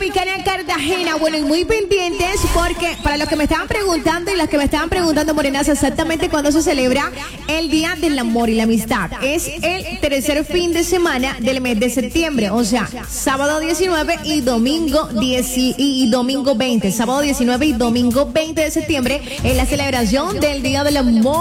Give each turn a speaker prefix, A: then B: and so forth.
A: Tropicana Cartagena. Bueno, y muy pendientes porque para los que me estaban preguntando y las que me estaban preguntando, morenas, exactamente cuándo se celebra el Día del Amor y la Amistad. Es el tercer fin de semana del mes de septiembre, o sea, sábado 19 y domingo 20, sábado 19 y domingo 20 de septiembre es la celebración del Día del Amor